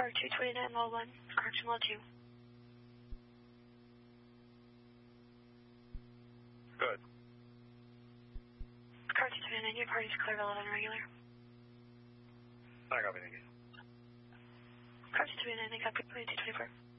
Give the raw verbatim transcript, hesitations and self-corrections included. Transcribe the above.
car two twenty-nine Law one, correction Law two. Good. Car two twenty-nine, your party's clear relevant regular. I copy, thank you. Car two twenty-nine, I copy, two twenty-four.